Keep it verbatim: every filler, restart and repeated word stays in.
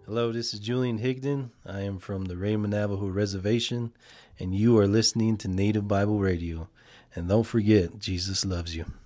Hello, this is Julian Higdon. I am from the Raymond Navajo Reservation, and you are listening to Native Bible Radio. And don't forget, Jesus loves you.